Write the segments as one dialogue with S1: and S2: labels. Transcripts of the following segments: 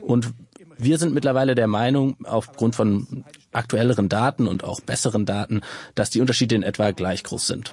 S1: Und wir sind mittlerweile der Meinung, aufgrund von aktuelleren Daten und auch besseren Daten, dass die Unterschiede in etwa gleich groß sind.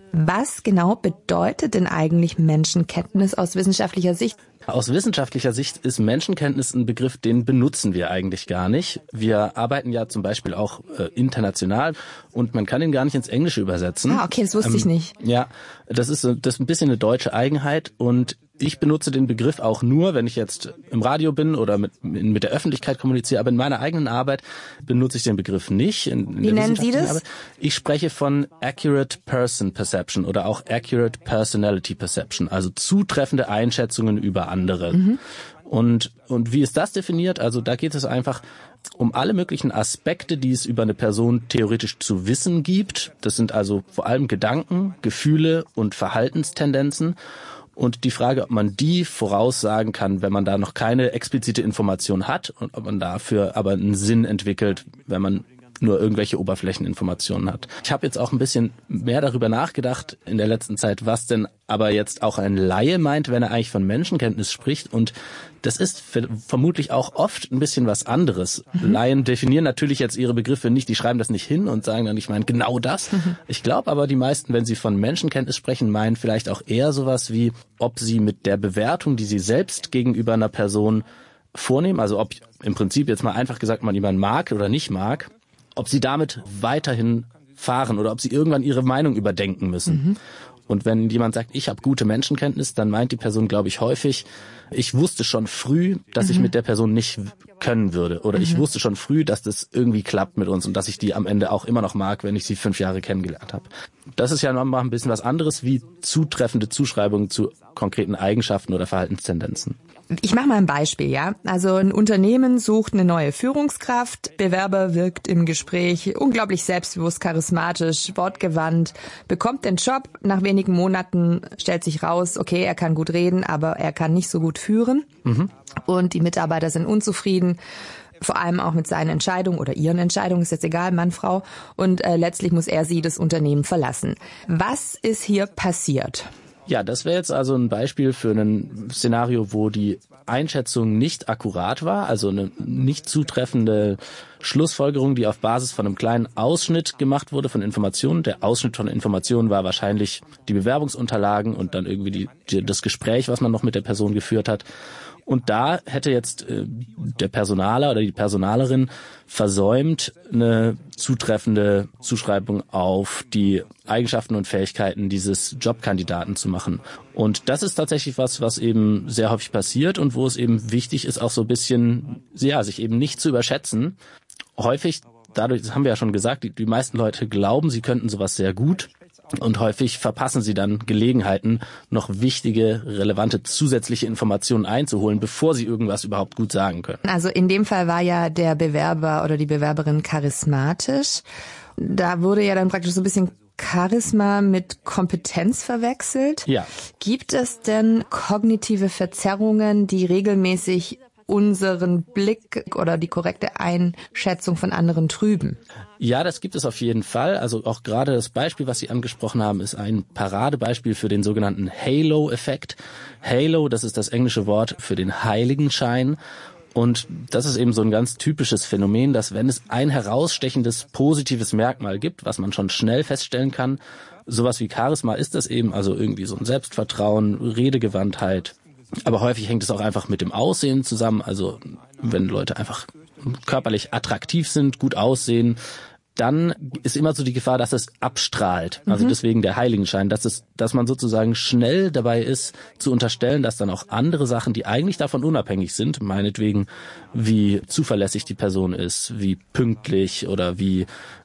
S2: Was genau bedeutet denn eigentlich Menschenkenntnis aus wissenschaftlicher Sicht?
S1: Aus wissenschaftlicher Sicht ist Menschenkenntnis ein Begriff, den benutzen wir eigentlich gar nicht. Wir arbeiten ja zum Beispiel auch international und man kann ihn gar nicht ins Englische übersetzen.
S2: Ah, okay, das wusste ich nicht.
S1: Ja, das ist ein bisschen eine deutsche Eigenheit und ich benutze den Begriff auch nur, wenn ich jetzt im Radio bin oder mit der Öffentlichkeit kommuniziere, aber in meiner eigenen Arbeit benutze ich den Begriff nicht.
S2: Wie nennen Sie das?
S1: Arbeit. Ich spreche von Accurate Person Perception oder auch Accurate Personality Perception, also zutreffende Einschätzungen über andere. Mhm. Und wie ist das definiert? Also da geht es einfach um alle möglichen Aspekte, die es über eine Person theoretisch zu wissen gibt. Das sind also vor allem Gedanken, Gefühle und Verhaltenstendenzen. Und die Frage, ob man die voraussagen kann, wenn man da noch keine explizite Information hat und ob man dafür aber einen Sinn entwickelt, wenn man nur irgendwelche Oberflächeninformationen hat. Ich habe jetzt auch ein bisschen mehr darüber nachgedacht in der letzten Zeit, was denn aber jetzt auch ein Laie meint, wenn er eigentlich von Menschenkenntnis spricht. Und das ist vermutlich auch oft ein bisschen was anderes. Laien definieren natürlich jetzt ihre Begriffe nicht, die schreiben das nicht hin und sagen dann, ich meine genau das. Ich glaube aber, die meisten, wenn sie von Menschenkenntnis sprechen, meinen vielleicht auch eher sowas wie, ob sie mit der Bewertung, die sie selbst gegenüber einer Person vornehmen, also ob im Prinzip jetzt mal einfach gesagt man jemanden mag oder nicht mag, ob sie damit weiterhin fahren oder ob sie irgendwann ihre Meinung überdenken müssen. Mhm. Und wenn jemand sagt, ich habe gute Menschenkenntnis, dann meint die Person, glaube ich, häufig, ich wusste schon früh, dass ich mit der Person nicht können würde. Oder ich wusste schon früh, dass das irgendwie klappt mit uns und dass ich die am Ende auch immer noch mag, wenn ich sie 5 Jahre kennengelernt habe. Das ist ja nochmal ein bisschen was anderes wie zutreffende Zuschreibungen zu konkreten Eigenschaften oder Verhaltenstendenzen.
S2: Ich mache mal ein Beispiel, ja. Also ein Unternehmen sucht eine neue Führungskraft, Bewerber wirkt im Gespräch unglaublich selbstbewusst, charismatisch, wortgewandt, bekommt den Job, nach wenigen Monaten stellt sich raus, okay, er kann gut reden, aber er kann nicht so gut führen. Mhm. Und die Mitarbeiter sind unzufrieden, vor allem auch mit seinen Entscheidungen oder ihren Entscheidungen, ist jetzt egal, Mann, Frau. Und letztlich muss er sie das Unternehmen verlassen. Was ist hier passiert?
S1: Ja, das wäre jetzt also ein Beispiel für ein Szenario, wo die Einschätzung nicht akkurat war, also eine nicht zutreffende Schlussfolgerung, die auf Basis von einem kleinen Ausschnitt gemacht wurde von Informationen. Der Ausschnitt von Informationen war wahrscheinlich die Bewerbungsunterlagen und dann irgendwie das Gespräch, was man noch mit der Person geführt hat. Und da hätte jetzt der Personaler oder die Personalerin versäumt, eine zutreffende Zuschreibung auf die Eigenschaften und Fähigkeiten dieses Jobkandidaten zu machen. Und das ist tatsächlich was eben sehr häufig passiert und wo es eben wichtig ist, auch so ein bisschen, ja, sich eben nicht zu überschätzen. Häufig, dadurch, das haben wir ja schon gesagt, die meisten Leute glauben, sie könnten sowas sehr gut. Und häufig verpassen sie dann Gelegenheiten, noch wichtige, relevante zusätzliche Informationen einzuholen, bevor sie irgendwas überhaupt gut sagen können.
S2: Also in dem Fall war ja der Bewerber oder die Bewerberin charismatisch. Da wurde ja dann praktisch so ein bisschen Charisma mit Kompetenz verwechselt.
S1: Ja.
S2: Gibt es denn kognitive Verzerrungen, die regelmäßig unseren Blick oder die korrekte Einschätzung von anderen trüben?
S1: Ja, das gibt es auf jeden Fall. Also auch gerade das Beispiel, was Sie angesprochen haben, ist ein Paradebeispiel für den sogenannten Halo-Effekt. Halo, das ist das englische Wort für den Heiligenschein. Und das ist eben so ein ganz typisches Phänomen, dass wenn es ein herausstechendes positives Merkmal gibt, was man schon schnell feststellen kann, sowas wie Charisma ist das eben, also irgendwie so ein Selbstvertrauen, Redegewandtheit. Aber häufig hängt es auch einfach mit dem Aussehen zusammen. Also wenn Leute einfach körperlich attraktiv sind, gut aussehen, dann ist immer so die Gefahr, dass es abstrahlt. Also deswegen der Heiligenschein, dass man sozusagen schnell dabei ist, zu unterstellen, dass dann auch andere Sachen, die eigentlich davon unabhängig sind, meinetwegen wie zuverlässig die Person ist, wie pünktlich oder wie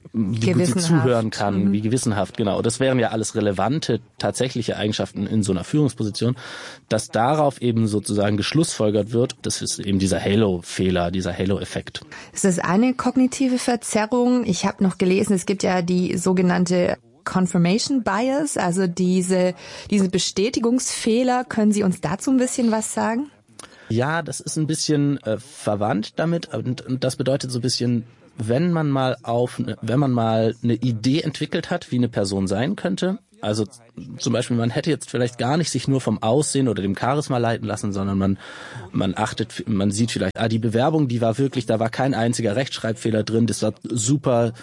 S1: gut sie zuhören kann, wie gewissenhaft, genau. Das wären ja alles relevante, tatsächliche Eigenschaften in so einer Führungsposition, dass darauf eben sozusagen geschlussfolgert wird. Das ist eben dieser Halo-Fehler, dieser Halo-Effekt.
S2: Ist das eine kognitive Verzerrung? Ich habe noch gelesen, es gibt ja die sogenannte Confirmation Bias, also diese Bestätigungsfehler. Können Sie uns dazu ein bisschen was sagen?
S1: Ja, das ist ein bisschen verwandt damit und das bedeutet so ein bisschen, wenn man mal eine Idee entwickelt hat, wie eine Person sein könnte, Also zum Beispiel, man hätte jetzt vielleicht gar nicht sich nur vom Aussehen oder dem Charisma leiten lassen, sondern man sieht vielleicht, die Bewerbung, die war wirklich, da war kein einziger Rechtschreibfehler drin, das war super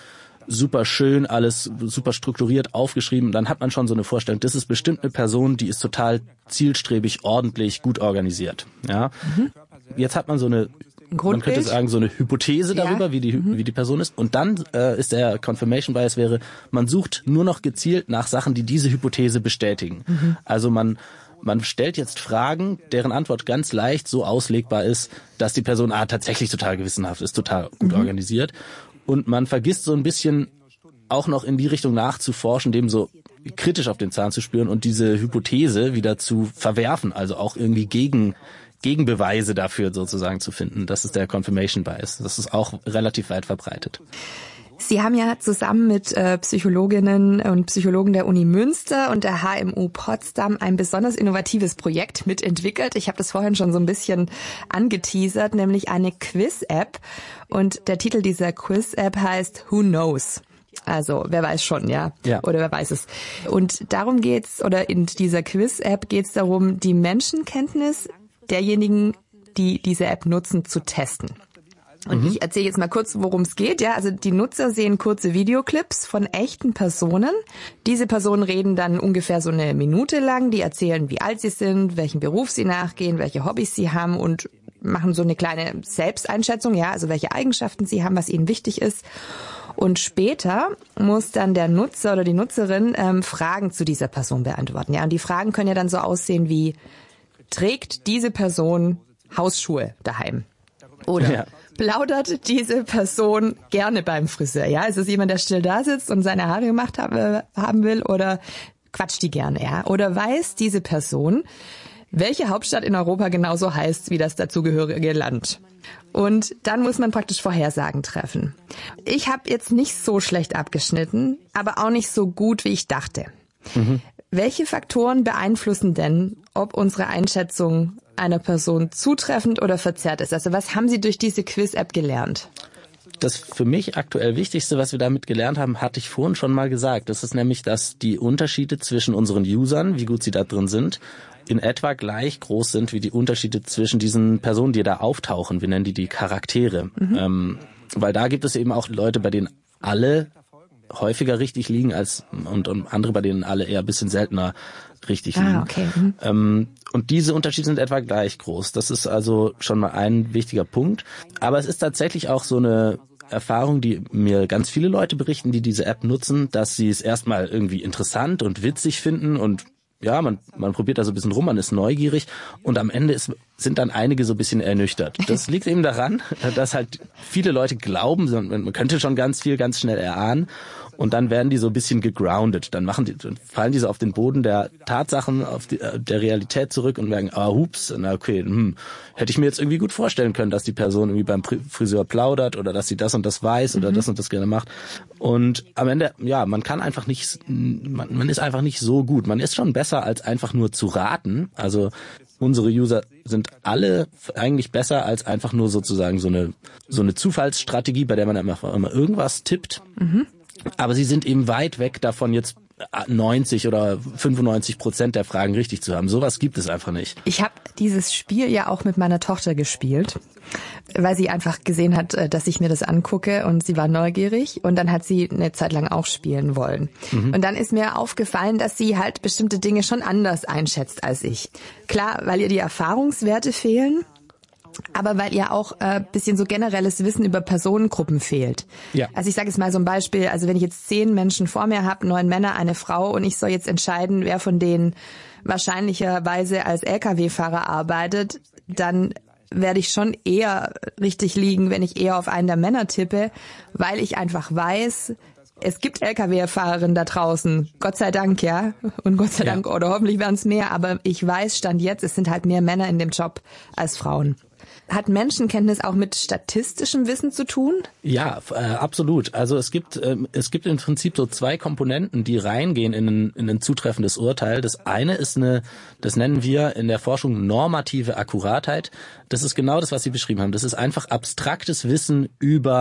S1: schön, alles super strukturiert aufgeschrieben. Dann hat man schon so eine Vorstellung, das ist bestimmt eine Person, die ist total zielstrebig, ordentlich, gut organisiert. Ja. Jetzt hat man so eine, man könnte sagen, so eine Hypothese darüber, wie die Person ist. Und dann ist der Confirmation Bias wäre, man sucht nur noch gezielt nach Sachen, die diese Hypothese bestätigen. Also man stellt jetzt Fragen, deren Antwort ganz leicht so auslegbar ist, dass die Person tatsächlich total gewissenhaft ist, total gut organisiert. Und man vergisst so ein bisschen auch noch in die Richtung nachzuforschen, dem so kritisch auf den Zahn zu spüren und diese Hypothese wieder zu verwerfen, also auch irgendwie Gegenbeweise dafür sozusagen zu finden. Das ist der Confirmation Bias. Das ist auch relativ weit verbreitet.
S2: Sie haben ja zusammen mit Psychologinnen und Psychologen der Uni Münster und der HMU Potsdam ein besonders innovatives Projekt mitentwickelt. Ich habe das vorhin schon so ein bisschen angeteasert, nämlich eine Quiz-App. Und der Titel dieser Quiz-App heißt Who Knows? Also, wer weiß schon, ja? Oder wer weiß es. Und darum geht's, oder in dieser Quiz-App geht's darum, die Menschenkenntnis derjenigen, die diese App nutzen, zu testen. Und ich erzähle jetzt mal kurz, worum es geht. Ja, also die Nutzer sehen kurze Videoclips von echten Personen. Diese Personen reden dann ungefähr so eine Minute lang. Die erzählen, wie alt sie sind, welchen Beruf sie nachgehen, welche Hobbys sie haben und machen so eine kleine Selbsteinschätzung, ja, also welche Eigenschaften sie haben, was ihnen wichtig ist. Und später muss dann der Nutzer oder die Nutzerin Fragen zu dieser Person beantworten. Ja, und die Fragen können ja dann so aussehen wie: Trägt diese Person Hausschuhe daheim? Oder plaudert diese Person gerne beim Friseur? Ja, ist es jemand, der still da sitzt und seine Haare gemacht haben will, oder quatscht die gerne? Ja, oder weiß diese Person, welche Hauptstadt in Europa genauso heißt wie das dazugehörige Land? Und dann muss man praktisch Vorhersagen treffen. Ich habe jetzt nicht so schlecht abgeschnitten, aber auch nicht so gut, wie ich dachte. Welche Faktoren beeinflussen denn, ob unsere Einschätzung einer Person zutreffend oder verzerrt ist? Also was haben Sie durch diese Quiz-App gelernt?
S1: Das für mich aktuell Wichtigste, was wir damit gelernt haben, hatte ich vorhin schon mal gesagt. Das ist nämlich, dass die Unterschiede zwischen unseren Usern, wie gut sie da drin sind, in etwa gleich groß sind wie die Unterschiede zwischen diesen Personen, die da auftauchen. Wir nennen die Charaktere. Weil da gibt es eben auch Leute, bei denen alle häufiger richtig liegen als und andere, bei denen alle eher ein bisschen seltener richtig liegen.
S2: Okay.
S1: Und diese Unterschiede sind etwa gleich groß. Das ist also schon mal ein wichtiger Punkt. Aber es ist tatsächlich auch so eine Erfahrung, die mir ganz viele Leute berichten, die diese App nutzen, dass sie es erstmal irgendwie interessant und witzig finden und ja, man probiert da so ein bisschen rum, man ist neugierig und am Ende sind dann einige so ein bisschen ernüchtert. Das liegt eben daran, dass halt viele Leute glauben, man könnte schon ganz viel ganz schnell erahnen und dann werden die so ein bisschen gegroundet. Dann fallen die so auf den Boden der Tatsachen, der Realität zurück und merken, hups, na okay, hätte ich mir jetzt irgendwie gut vorstellen können, dass die Person irgendwie beim Friseur plaudert oder dass sie das und das weiß oder das und das gerne macht. Und am Ende, ja, man ist einfach nicht so gut. Man ist schon besser, als einfach nur zu raten. Also unsere User sind alle eigentlich besser als einfach nur sozusagen so eine Zufallsstrategie, bei der man immer irgendwas tippt. Aber sie sind eben weit weg davon, jetzt 90 oder 95% der Fragen richtig zu haben. Sowas gibt es einfach nicht.
S2: Ich habe dieses Spiel ja auch mit meiner Tochter gespielt, weil sie einfach gesehen hat, dass ich mir das angucke und sie war neugierig und dann hat sie eine Zeit lang auch spielen wollen. Und dann ist mir aufgefallen, dass sie halt bestimmte Dinge schon anders einschätzt als ich. Klar, weil ihr die Erfahrungswerte fehlen, aber weil ihr auch bisschen so generelles Wissen über Personengruppen fehlt.
S1: Ja.
S2: Also ich sage jetzt mal so ein Beispiel, also wenn ich jetzt 10 Menschen vor mir habe, 9 Männer, eine Frau und ich soll jetzt entscheiden, wer von denen wahrscheinlicherweise als Lkw-Fahrer arbeitet, dann werde ich schon eher richtig liegen, wenn ich eher auf einen der Männer tippe, weil ich einfach weiß, es gibt Lkw-Fahrerinnen da draußen, Gott sei Dank, ja, und Gott sei Dank, oder hoffentlich werden es mehr, aber ich weiß, Stand jetzt, es sind halt mehr Männer in dem Job als Frauen. Hat Menschenkenntnis auch mit statistischem Wissen zu tun?
S1: Ja, absolut. Also es gibt im Prinzip so 2 Komponenten, die reingehen in ein zutreffendes Urteil. Das eine ist das nennen wir in der Forschung normative Akkuratheit. Das ist genau das, was Sie beschrieben haben. Das ist einfach abstraktes Wissen über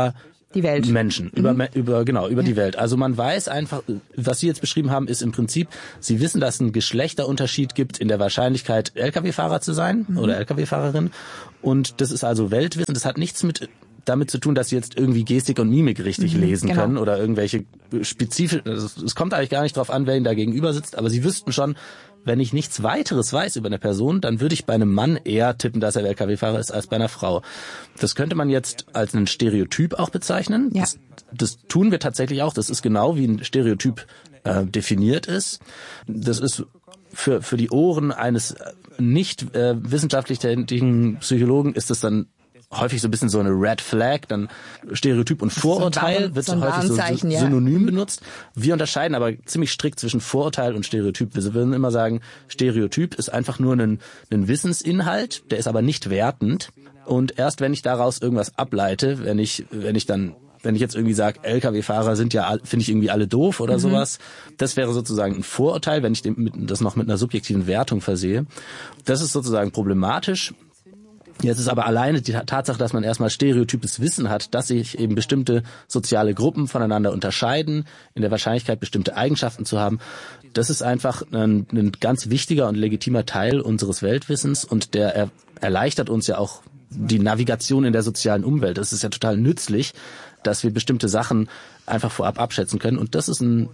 S2: Die Welt.
S1: Menschen, über die Welt. Also man weiß einfach, was Sie jetzt beschrieben haben, ist im Prinzip, Sie wissen, dass es einen Geschlechterunterschied gibt in der Wahrscheinlichkeit, Lkw-Fahrer zu sein oder Lkw-Fahrerin. Und das ist also Weltwissen. Das hat nichts damit zu tun, dass Sie jetzt irgendwie Gestik und Mimik richtig lesen können oder irgendwelche spezifischen, also es kommt eigentlich gar nicht drauf an, wer Ihnen da gegenüber sitzt, aber Sie wüssten schon, wenn ich nichts weiteres weiß über eine Person, dann würde ich bei einem Mann eher tippen, dass er Lkw-Fahrer ist, als bei einer Frau. Das könnte man jetzt als einen Stereotyp auch bezeichnen. Ja. Das tun wir tatsächlich auch. Das ist genau wie ein Stereotyp definiert ist. Das ist für die Ohren eines nicht wissenschaftlich tätigen Psychologen ist das dann häufig so ein bisschen so eine Red Flag, dann Stereotyp und Vorurteil wird so häufig so synonym benutzt. Wir unterscheiden aber ziemlich strikt zwischen Vorurteil und Stereotyp. Wir würden immer sagen, Stereotyp ist einfach nur ein Wissensinhalt, der ist aber nicht wertend. Und erst wenn ich daraus irgendwas ableite, wenn ich jetzt irgendwie sage, Lkw-Fahrer sind ja, finde ich irgendwie alle doof oder sowas, das wäre sozusagen ein Vorurteil, wenn ich das noch mit einer subjektiven Wertung versehe. Das ist sozusagen problematisch. Jetzt ist aber alleine die Tatsache, dass man erstmal stereotypes Wissen hat, dass sich eben bestimmte soziale Gruppen voneinander unterscheiden, in der Wahrscheinlichkeit bestimmte Eigenschaften zu haben, das ist einfach ein ganz wichtiger und legitimer Teil unseres Weltwissens und der erleichtert uns ja auch die Navigation in der sozialen Umwelt. Es ist ja total nützlich, dass wir bestimmte Sachen einfach vorab abschätzen können und das ist eine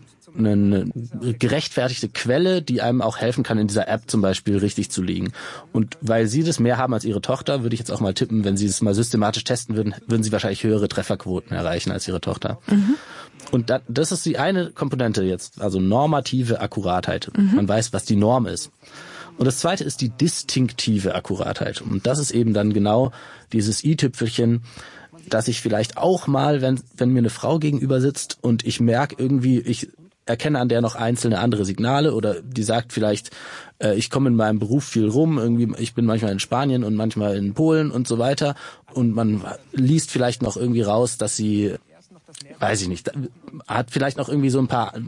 S1: gerechtfertigte Quelle, die einem auch helfen kann, in dieser App zum Beispiel richtig zu liegen. Und weil Sie das mehr haben als Ihre Tochter, würde ich jetzt auch mal tippen, wenn Sie es mal systematisch testen würden Sie wahrscheinlich höhere Trefferquoten erreichen als Ihre Tochter. Und das ist die eine Komponente jetzt, also normative Akkuratheit. Man weiß, was die Norm ist. Und das zweite ist die distinktive Akkuratheit. Und das ist eben dann genau dieses i-Tüpfelchen, dass ich vielleicht auch mal, wenn mir eine Frau gegenüber sitzt und ich merke irgendwie, ich erkenne an der noch einzelne andere Signale oder die sagt vielleicht, ich komme in meinem Beruf viel rum, irgendwie ich bin manchmal in Spanien und manchmal in Polen und so weiter und man liest vielleicht noch irgendwie raus, dass sie, weiß ich nicht, hat vielleicht noch irgendwie so ein paar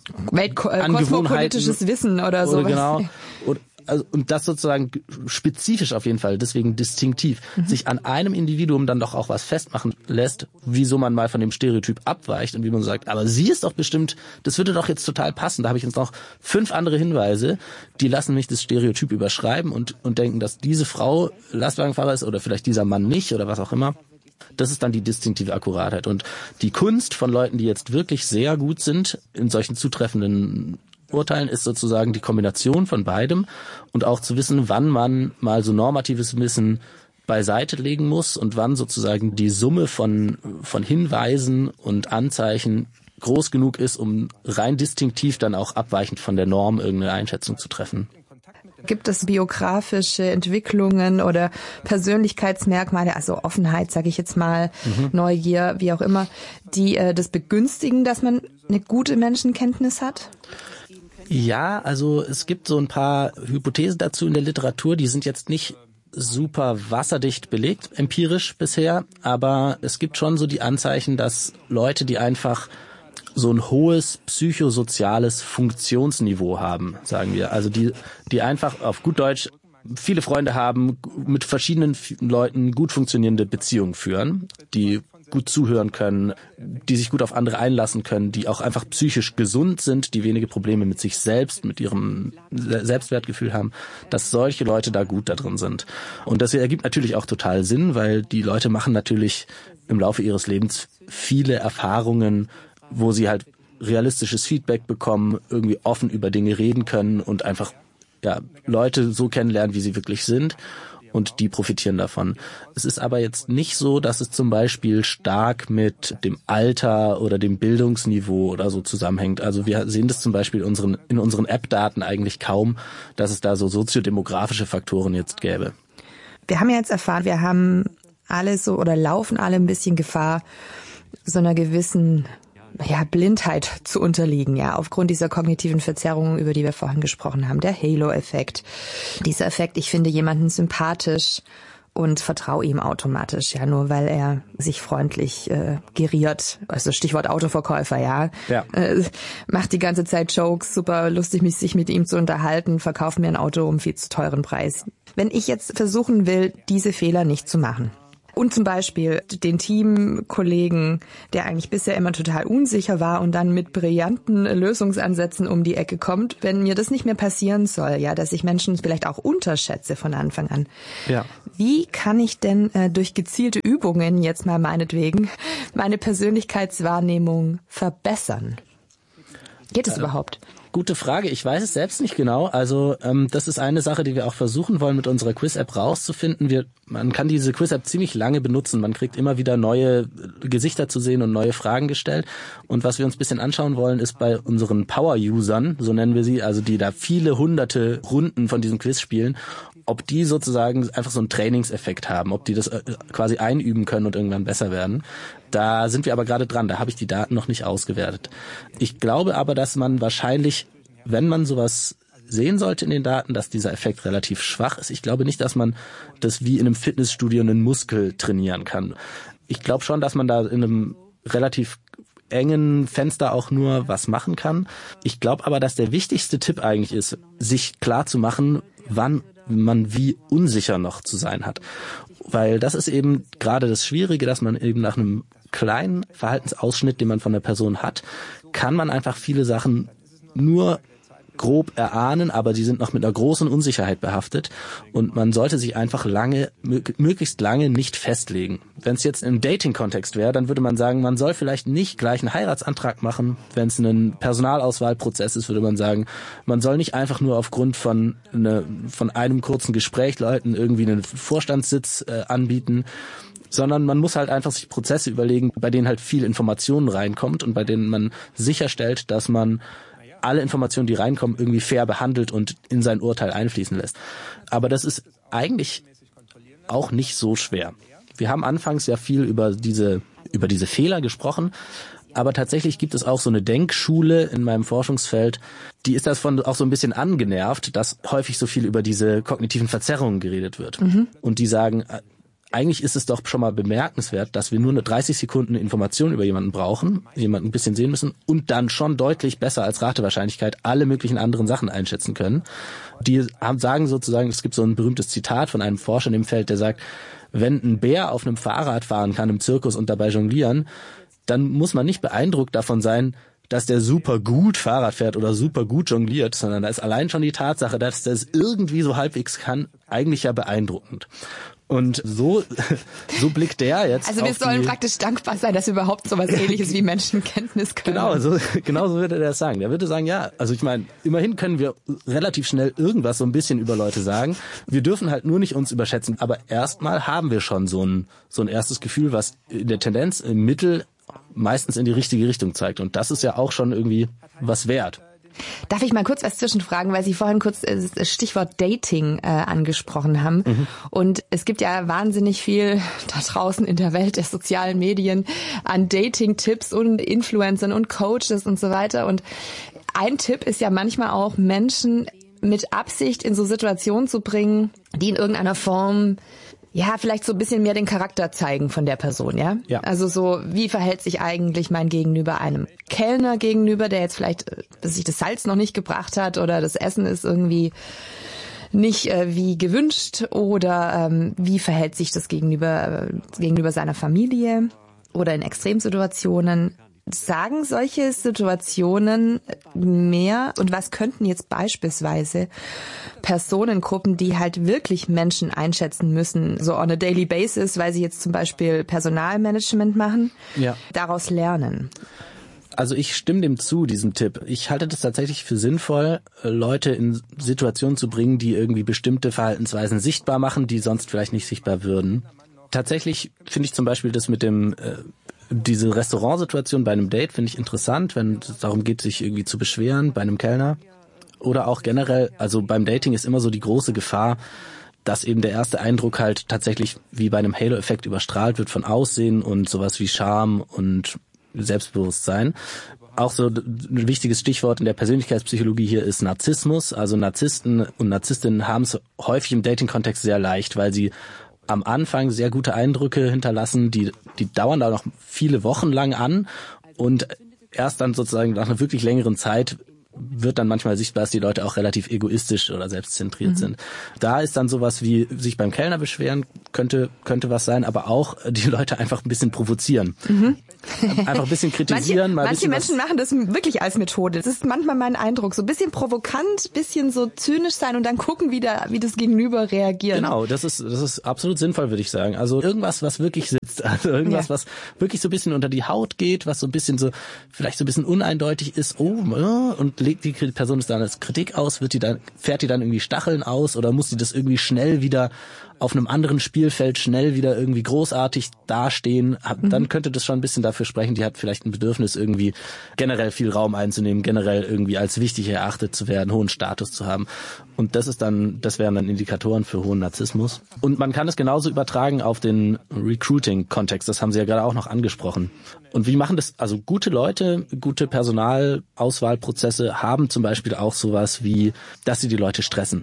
S2: kosmopolitisches Wissen oder sowas.
S1: Genau. Und das sozusagen spezifisch auf jeden Fall, deswegen distinktiv, sich an einem Individuum dann doch auch was festmachen lässt, wieso man mal von dem Stereotyp abweicht und wie man sagt, aber sie ist doch bestimmt, das würde doch jetzt total passen. Da habe ich jetzt noch 5 andere Hinweise, die lassen mich das Stereotyp überschreiben und denken, dass diese Frau Lastwagenfahrer ist oder vielleicht dieser Mann nicht oder was auch immer. Das ist dann die distinktive Akkuratheit. Und die Kunst von Leuten, die jetzt wirklich sehr gut sind in solchen zutreffenden Urteilen, ist sozusagen die Kombination von beidem und auch zu wissen, wann man mal so normatives Wissen beiseite legen muss und wann sozusagen die Summe von Hinweisen und Anzeichen groß genug ist, um rein distinktiv dann auch abweichend von der Norm irgendeine Einschätzung zu treffen.
S2: Gibt es biografische Entwicklungen oder Persönlichkeitsmerkmale, also Offenheit, sage ich jetzt mal, Neugier, wie auch immer, die das begünstigen, dass man eine gute Menschenkenntnis hat?
S1: Ja, also es gibt so ein paar Hypothesen dazu in der Literatur, die sind jetzt nicht super wasserdicht belegt, empirisch bisher, aber es gibt schon so die Anzeichen, dass Leute, die einfach so ein hohes psychosoziales Funktionsniveau haben, sagen wir, also die einfach auf gut Deutsch viele Freunde haben, mit verschiedenen Leuten gut funktionierende Beziehungen führen, die gut zuhören können, die sich gut auf andere einlassen können, die auch einfach psychisch gesund sind, die wenige Probleme mit sich selbst, mit ihrem Selbstwertgefühl haben, dass solche Leute da gut da drin sind. Und das ergibt natürlich auch total Sinn, weil die Leute machen natürlich im Laufe ihres Lebens viele Erfahrungen, wo sie halt realistisches Feedback bekommen, irgendwie offen über Dinge reden können und einfach Leute so kennenlernen, wie sie wirklich sind. Und die profitieren davon. Es ist aber jetzt nicht so, dass es zum Beispiel stark mit dem Alter oder dem Bildungsniveau oder so zusammenhängt. Also wir sehen das zum Beispiel in unseren App-Daten eigentlich kaum, dass es da so soziodemografische Faktoren jetzt gäbe.
S2: Wir haben ja jetzt erfahren, wir haben alle so oder laufen alle ein bisschen Gefahr, so einer gewissen Blindheit zu unterliegen, aufgrund dieser kognitiven Verzerrungen, über die wir vorhin gesprochen haben. Der Halo-Effekt. Dieser Effekt, ich finde jemanden sympathisch und vertraue ihm automatisch, nur weil er sich freundlich geriert. Also Stichwort Autoverkäufer, macht die ganze Zeit Jokes, super lustig, sich mit ihm zu unterhalten, verkauft mir ein Auto um viel zu teuren Preis. Wenn ich jetzt versuchen will, diese Fehler nicht zu machen, Und zum Beispiel den Teamkollegen, der eigentlich bisher immer total unsicher war und dann mit brillanten Lösungsansätzen um die Ecke kommt, wenn mir das nicht mehr passieren soll, ja, dass ich Menschen vielleicht auch unterschätze von Anfang an.
S1: Ja.
S2: Wie kann ich denn durch gezielte Übungen, jetzt mal meinetwegen, meine Persönlichkeitswahrnehmung verbessern? Geht es überhaupt?
S1: Gute Frage. Ich weiß es selbst nicht genau. Also das ist eine Sache, die wir auch versuchen wollen, mit unserer Quiz-App rauszufinden. Man kann diese Quiz-App ziemlich lange benutzen. Man kriegt immer wieder neue Gesichter zu sehen und neue Fragen gestellt. Und was wir uns ein bisschen anschauen wollen, ist bei unseren Power-Usern, so nennen wir sie, also die da viele hunderte Runden von diesem Quiz spielen, ob die sozusagen einfach so einen Trainingseffekt haben, ob die das quasi einüben können und irgendwann besser werden. Da sind wir aber gerade dran, da habe ich die Daten noch nicht ausgewertet. Ich glaube aber, dass man wahrscheinlich, wenn man sowas sehen sollte in den Daten, dass dieser Effekt relativ schwach ist. Ich glaube nicht, dass man das wie in einem Fitnessstudio einen Muskel trainieren kann. Ich glaube schon, dass man da in einem relativ engen Fenster auch nur was machen kann. Ich glaube aber, dass der wichtigste Tipp eigentlich ist, sich klar zu machen, wann man wie unsicher noch zu sein hat. Weil das ist eben gerade das Schwierige, dass man eben nach einem kleinen Verhaltensausschnitt, den man von der Person hat, kann man einfach viele Sachen nur grob erahnen, aber die sind noch mit einer großen Unsicherheit behaftet und man sollte sich einfach möglichst lange nicht festlegen. Wenn es jetzt im Dating-Kontext wäre, dann würde man sagen, man soll vielleicht nicht gleich einen Heiratsantrag machen. Wenn es ein Personalauswahlprozess ist, würde man sagen, man soll nicht einfach nur aufgrund von einem kurzen Gespräch Leuten irgendwie einen Vorstandssitz anbieten, sondern man muss halt einfach sich Prozesse überlegen, bei denen halt viel Informationen reinkommt und bei denen man sicherstellt, dass man alle Informationen, die reinkommen, irgendwie fair behandelt und in sein Urteil einfließen lässt. Aber das ist eigentlich auch nicht so schwer. Wir haben anfangs ja viel über diese Fehler gesprochen, aber tatsächlich gibt es auch so eine Denkschule in meinem Forschungsfeld, die ist davon auch so ein bisschen angenervt, dass häufig so viel über diese kognitiven Verzerrungen geredet wird. Und die sagen, eigentlich ist es doch schon mal bemerkenswert, dass wir nur 30 Sekunden Information über jemanden brauchen, jemanden ein bisschen sehen müssen und dann schon deutlich besser als Ratewahrscheinlichkeit alle möglichen anderen Sachen einschätzen können. Die sagen sozusagen, es gibt so ein berühmtes Zitat von einem Forscher in dem Feld, der sagt, wenn ein Bär auf einem Fahrrad fahren kann im Zirkus und dabei jonglieren, dann muss man nicht beeindruckt davon sein, dass der super gut Fahrrad fährt oder super gut jongliert, sondern da ist allein schon die Tatsache, dass der es irgendwie so halbwegs kann, eigentlich ja beeindruckend. Und so blickt der jetzt.
S2: Also wir sollen praktisch dankbar sein, dass wir überhaupt sowas Ähnliches wie Menschenkenntnis können.
S1: Genau so würde er das sagen. Der würde sagen, ja, also ich meine, immerhin können wir relativ schnell irgendwas so ein bisschen über Leute sagen. Wir dürfen halt nur nicht uns überschätzen. Aber erstmal haben wir schon so ein erstes Gefühl, was in der Tendenz im Mittel meistens in die richtige Richtung zeigt. Und das ist ja auch schon irgendwie was wert.
S2: Darf ich mal kurz was zwischenfragen, weil Sie vorhin kurz das Stichwort Dating angesprochen haben. Und es gibt ja wahnsinnig viel da draußen in der Welt der sozialen Medien an Dating-Tipps und Influencern und Coaches und so weiter. Und ein Tipp ist ja manchmal auch, Menschen mit Absicht in so Situationen zu bringen, die in irgendeiner Form vielleicht so ein bisschen mehr den Charakter zeigen von der Person, ja? Also so, wie verhält sich eigentlich mein Gegenüber einem Kellner gegenüber, der jetzt vielleicht sich das Salz noch nicht gebracht hat oder das Essen ist irgendwie nicht wie gewünscht oder wie verhält sich das gegenüber seiner Familie oder in Extremsituationen. Sagen solche Situationen mehr und was könnten jetzt beispielsweise Personengruppen, die halt wirklich Menschen einschätzen müssen, so on a daily basis, weil sie jetzt zum Beispiel Personalmanagement machen, daraus lernen?
S1: Also ich stimme dem zu, diesem Tipp. Ich halte das tatsächlich für sinnvoll, Leute in Situationen zu bringen, die irgendwie bestimmte Verhaltensweisen sichtbar machen, die sonst vielleicht nicht sichtbar würden. Tatsächlich finde ich zum Beispiel das mit diese Restaurantsituation bei einem Date finde ich interessant, wenn es darum geht, sich irgendwie zu beschweren bei einem Kellner. Oder auch generell, also beim Dating ist immer so die große Gefahr, dass eben der erste Eindruck halt tatsächlich wie bei einem Halo-Effekt überstrahlt wird von Aussehen und sowas wie Charme und Selbstbewusstsein. Auch so ein wichtiges Stichwort in der Persönlichkeitspsychologie hier ist Narzissmus. Also Narzissten und Narzisstinnen haben es häufig im Dating-Kontext sehr leicht, weil sie am Anfang sehr gute Eindrücke hinterlassen, die dauern da noch viele Wochen lang an und erst dann sozusagen nach einer wirklich längeren Zeit wird dann manchmal sichtbar, dass die Leute auch relativ egoistisch oder selbstzentriert sind. Da ist dann sowas wie sich beim Kellner beschweren, könnte was sein, aber auch die Leute einfach ein bisschen provozieren. Einfach ein bisschen kritisieren.
S2: Manche Menschen machen das wirklich als Methode. Das ist manchmal mein Eindruck. So ein bisschen provokant, bisschen so zynisch sein und dann gucken, wie das Gegenüber reagiert.
S1: Genau, das ist absolut sinnvoll, würde ich sagen. Also irgendwas, was wirklich sitzt. Also irgendwas, was wirklich so ein bisschen unter die Haut geht, was so ein bisschen so, vielleicht so ein bisschen uneindeutig ist. Und legt die Person es dann als Kritik aus, fährt die dann irgendwie Stacheln aus oder muss die das irgendwie schnell wieder auf einem anderen Spielfeld schnell wieder irgendwie großartig dastehen, dann könnte das schon ein bisschen dafür sprechen, die hat vielleicht ein Bedürfnis irgendwie generell viel Raum einzunehmen, generell irgendwie als wichtig erachtet zu werden, hohen Status zu haben. Und das wären dann Indikatoren für hohen Narzissmus. Und man kann es genauso übertragen auf den Recruiting-Kontext, das haben Sie ja gerade auch noch angesprochen. Und wie machen das, also gute Leute, gute Personalauswahlprozesse haben zum Beispiel auch sowas wie, dass sie die Leute stressen.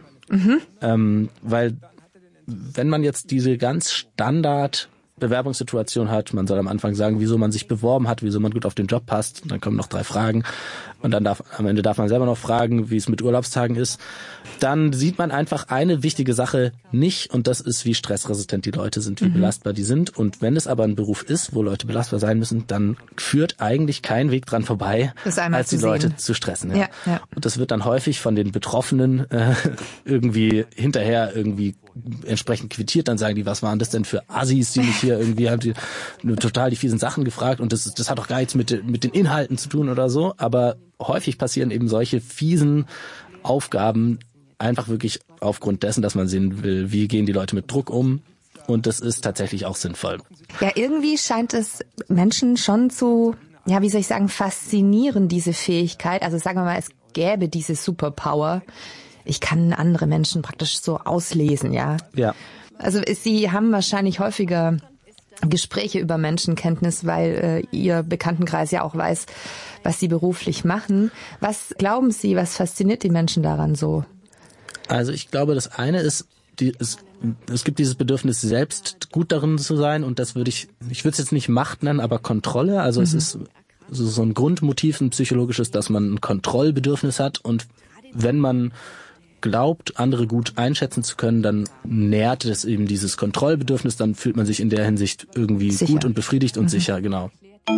S1: Weil wenn man jetzt diese ganz Standard Bewerbungssituation hat, man soll am Anfang sagen, wieso man sich beworben hat, wieso man gut auf den Job passt, und dann kommen noch 3 Fragen und dann am Ende darf man selber noch fragen, wie es mit Urlaubstagen ist, dann sieht man einfach eine wichtige Sache nicht und das ist, wie stressresistent die Leute sind, wie belastbar die sind, und wenn es aber ein Beruf ist, wo Leute belastbar sein müssen, dann führt eigentlich kein Weg dran vorbei, als die Leute zu stressen. Ja. Und das wird dann häufig von den Betroffenen irgendwie hinterher irgendwie entsprechend quittiert, dann sagen die, was waren das denn für Assis, die mich hier irgendwie haben die total die fiesen Sachen gefragt und das hat doch gar nichts mit den Inhalten zu tun oder so, aber häufig passieren eben solche fiesen Aufgaben einfach wirklich aufgrund dessen, dass man sehen will, wie gehen die Leute mit Druck um, und das ist tatsächlich auch sinnvoll.
S2: Ja, irgendwie scheint es Menschen schon zu, ja, wie soll ich sagen, faszinieren, diese Fähigkeit, also sagen wir mal, es gäbe diese Superpower, ich kann andere Menschen praktisch so auslesen, ja.
S1: Ja.
S2: Also Sie haben wahrscheinlich häufiger Gespräche über Menschenkenntnis, weil Ihr Bekanntenkreis ja auch weiß, was Sie beruflich machen. Was glauben Sie, was fasziniert die Menschen daran so?
S1: Also ich glaube, das eine ist, es gibt dieses Bedürfnis, selbst gut darin zu sein, und das würde ich würde es jetzt nicht Macht nennen, aber Kontrolle. Also es ist so ein Grundmotiv, ein psychologisches, dass man ein Kontrollbedürfnis hat, und wenn man glaubt, andere gut einschätzen zu können, dann nährt es eben dieses Kontrollbedürfnis, dann fühlt man sich in der Hinsicht irgendwie sicher, gut und befriedigt und sicher, genau.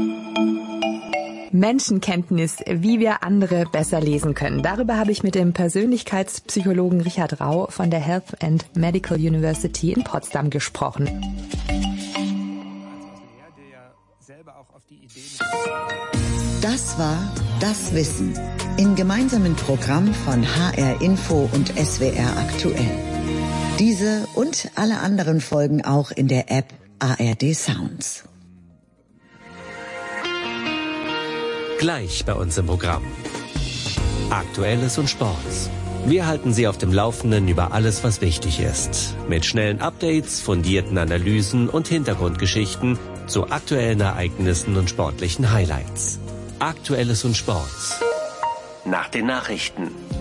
S2: Menschenkenntnis, wie wir andere besser lesen können. Darüber habe ich mit dem Persönlichkeitspsychologen Richard Rau von der Health and Medical University in Potsdam gesprochen.
S3: Das war Das Wissen im gemeinsamen Programm von HR Info und SWR Aktuell. Diese und alle anderen Folgen auch in der App ARD Sounds.
S4: Gleich bei uns im Programm. Aktuelles und Sports. Wir halten Sie auf dem Laufenden über alles, was wichtig ist. Mit schnellen Updates, fundierten Analysen und Hintergrundgeschichten zu aktuellen Ereignissen und sportlichen Highlights. Aktuelles und Sports. Nach den Nachrichten.